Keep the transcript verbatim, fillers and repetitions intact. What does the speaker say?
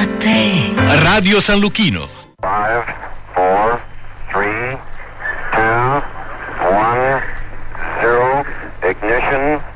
a te. Radio San Lucchino. five, four, three, two, one, zero, ignition.